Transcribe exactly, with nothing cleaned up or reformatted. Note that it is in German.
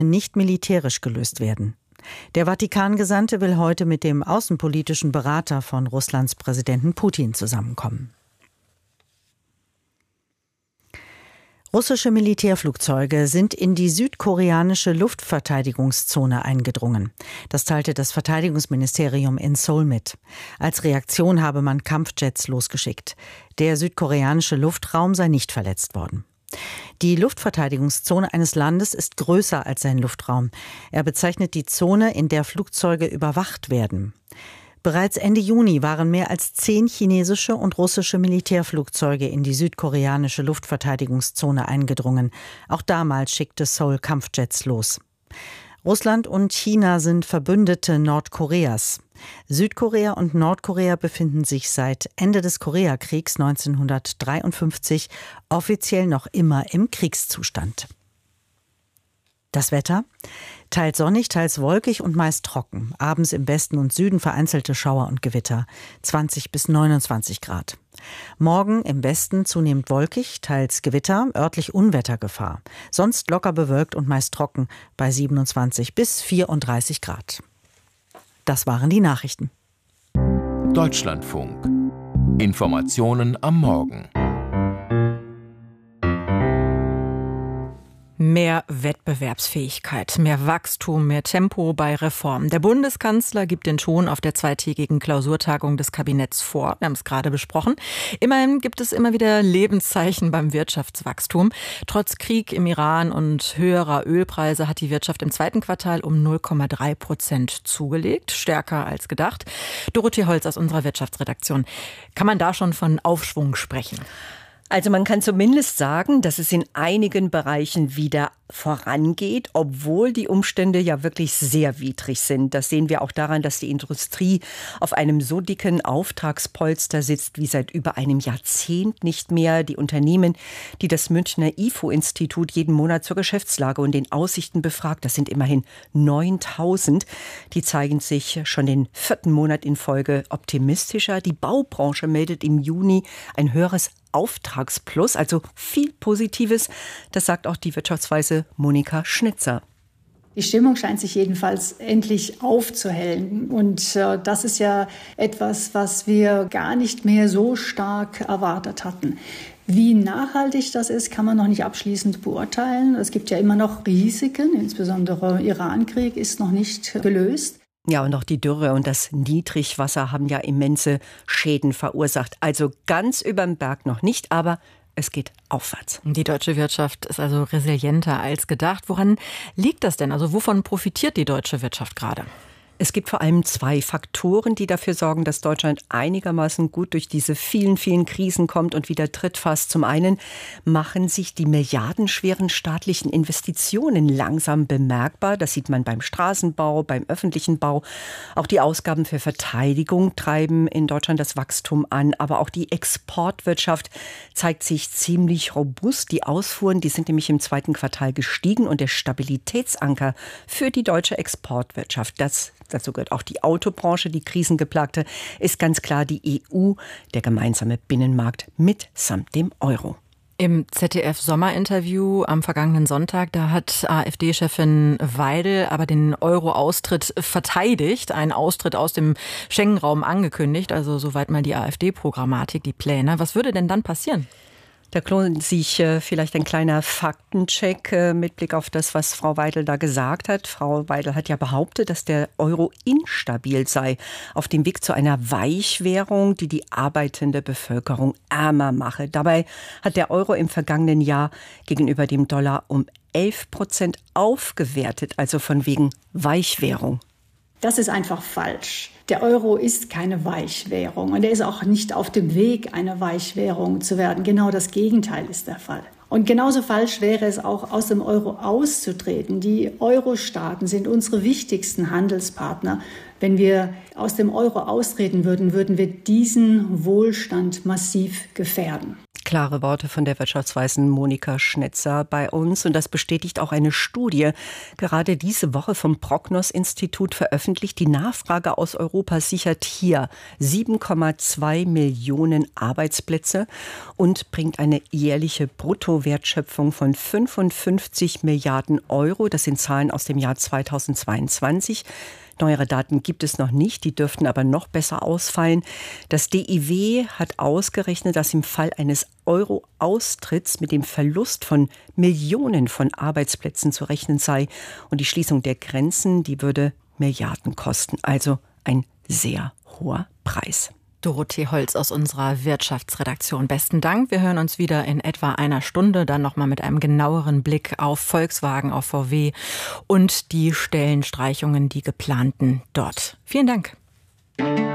nicht militärisch gelöst werden. Der Vatikan-Gesandte will heute mit dem außenpolitischen Berater von Russlands Präsidenten Putin zusammenkommen. Russische Militärflugzeuge sind in die südkoreanische Luftverteidigungszone eingedrungen. Das teilte das Verteidigungsministerium in Seoul mit. Als Reaktion habe man Kampfjets losgeschickt. Der südkoreanische Luftraum sei nicht verletzt worden. Die Luftverteidigungszone eines Landes ist größer als sein Luftraum. Er bezeichnet die Zone, in der Flugzeuge überwacht werden. Bereits Ende Juni waren mehr als zehn chinesische und russische Militärflugzeuge in die südkoreanische Luftverteidigungszone eingedrungen. Auch damals schickte Seoul Kampfjets los. Russland und China sind Verbündete Nordkoreas. Südkorea und Nordkorea befinden sich seit Ende des Koreakriegs neunzehnhundertdreiundfünfzig offiziell noch immer im Kriegszustand. Das Wetter? Teils sonnig, teils wolkig und meist trocken. Abends im Westen und Süden vereinzelte Schauer und Gewitter. zwanzig bis neunundzwanzig Grad. Morgen im Westen zunehmend wolkig, teils Gewitter, örtlich Unwettergefahr. Sonst locker bewölkt und meist trocken bei siebenundzwanzig bis vierunddreißig Grad. Das waren die Nachrichten. Deutschlandfunk. Informationen am Morgen. Mehr Wettbewerbsfähigkeit, mehr Wachstum, mehr Tempo bei Reformen. Der Bundeskanzler gibt den Ton auf der zweitägigen Klausurtagung des Kabinetts vor. Wir haben es gerade besprochen. Immerhin gibt es immer wieder Lebenszeichen beim Wirtschaftswachstum. Trotz Krieg im Iran und höherer Ölpreise hat die Wirtschaft im zweiten Quartal um null Komma drei Prozent zugelegt. Stärker als gedacht. Dorothee Holz aus unserer Wirtschaftsredaktion. Kann man da schon von Aufschwung sprechen? Also man kann zumindest sagen, dass es in einigen Bereichen wieder vorangeht, obwohl die Umstände ja wirklich sehr widrig sind. Das sehen wir auch daran, dass die Industrie auf einem so dicken Auftragspolster sitzt wie seit über einem Jahrzehnt nicht mehr. Die Unternehmen, die das Münchner I F O-Institut jeden Monat zur Geschäftslage und den Aussichten befragt, das sind immerhin neuntausend, die zeigen sich schon den vierten Monat in Folge optimistischer. Die Baubranche meldet im Juni ein höheres Auftragsplus, also viel Positives. Das sagt auch die Wirtschaftsweise Monika Schnitzer. Die Stimmung scheint sich jedenfalls endlich aufzuhellen. Und äh, das ist ja etwas, was wir gar nicht mehr so stark erwartet hatten. Wie nachhaltig das ist, kann man noch nicht abschließend beurteilen. Es gibt ja immer noch Risiken, insbesondere Irankrieg ist noch nicht gelöst. Ja, und auch die Dürre und das Niedrigwasser haben ja immense Schäden verursacht. Also ganz überm Berg noch nicht, aber es geht aufwärts. Die deutsche Wirtschaft ist also resilienter als gedacht. Woran liegt das denn? Also wovon profitiert die deutsche Wirtschaft gerade? Es gibt vor allem zwei Faktoren, die dafür sorgen, dass Deutschland einigermaßen gut durch diese vielen, vielen Krisen kommt und wieder trittfast. Zum einen machen sich die milliardenschweren staatlichen Investitionen langsam bemerkbar. Das sieht man beim Straßenbau, beim öffentlichen Bau. Auch die Ausgaben für Verteidigung treiben in Deutschland das Wachstum an. Aber auch die Exportwirtschaft zeigt sich ziemlich robust. Die Ausfuhren, die sind nämlich im zweiten Quartal gestiegen. Und der Stabilitätsanker für die deutsche Exportwirtschaft, das dazu gehört auch die Autobranche, die krisengeplagte, ist ganz klar die E U, der gemeinsame Binnenmarkt mitsamt dem Euro. Im Z D F-Sommerinterview am vergangenen Sonntag, da hat AfD-Chefin Weidel aber den Euro-Austritt verteidigt, einen Austritt aus dem Schengen-Raum angekündigt, also soweit mal die AfD-Programmatik, die Pläne. Was würde denn dann passieren? Da lohnt sich äh, vielleicht ein kleiner Faktencheck äh, mit Blick auf das, was Frau Weidel da gesagt hat. Frau Weidel hat ja behauptet, dass der Euro instabil sei, auf dem Weg zu einer Weichwährung, die die arbeitende Bevölkerung ärmer mache. Dabei hat der Euro im vergangenen Jahr gegenüber dem Dollar um elf Prozent aufgewertet, also von wegen Weichwährung. Das ist einfach falsch. Der Euro ist keine Weichwährung und er ist auch nicht auf dem Weg, eine Weichwährung zu werden. Genau das Gegenteil ist der Fall. Und genauso falsch wäre es auch, aus dem Euro auszutreten. Die Euro-Staaten sind unsere wichtigsten Handelspartner. Wenn wir aus dem Euro austreten würden, würden wir diesen Wohlstand massiv gefährden. Klare Worte von der Wirtschaftsweisen Monika Schnetzer bei uns. Und das bestätigt auch eine Studie, gerade diese Woche vom Prognos-Institut veröffentlicht. Die Nachfrage aus Europa sichert hier sieben Komma zwei Millionen Arbeitsplätze und bringt eine jährliche Bruttowertschöpfung von fünfundfünfzig Milliarden Euro. Das sind Zahlen aus dem Jahr zweitausendzweiundzwanzig. Neuere Daten gibt es noch nicht, die dürften aber noch besser ausfallen. Das D I W hat ausgerechnet, dass im Fall eines Euro-Austritts mit dem Verlust von Millionen von Arbeitsplätzen zu rechnen sei. Und die Schließung der Grenzen, die würde Milliarden kosten. Also ein sehr hoher Preis. Dorothee Holz aus unserer Wirtschaftsredaktion. Besten Dank. Wir hören uns wieder in etwa einer Stunde, dann nochmal mit einem genaueren Blick auf Volkswagen, auf V W und die Stellenstreichungen, die geplanten dort. Vielen Dank.